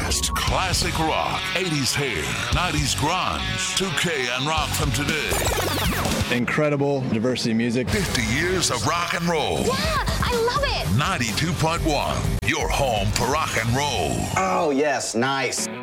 best classic rock, 80s hair, 90s grunge, 2K and rock from today. Incredible diversity of music. 50 years of rock and roll. Yeah, I love it. 92.1, your home for rock and roll. Oh, yes, nice.